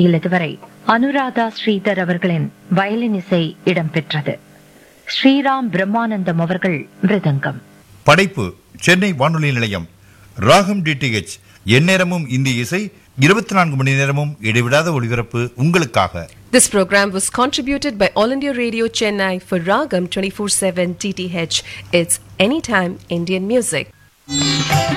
இதுவரை அனுராதா ஸ்ரீதர் அவர்களின் வயலின் இசை இடம்பெற்றது. ஸ்ரீராம் பிரம்மானந்தம் அவர்கள் மிருதங்கம். படைப்பு சென்னை வானொலி நிலையம். ராகம் டிடிஎச் எந்நேரமும் இந்திய இசை, 24 மணி நேரமும் இடைவிடாத ஒளிபரப்பு உங்களுக்காக. This program was contributed by All India Radio Chennai for Ragam 24/7 DTH. It's anytime Indian music.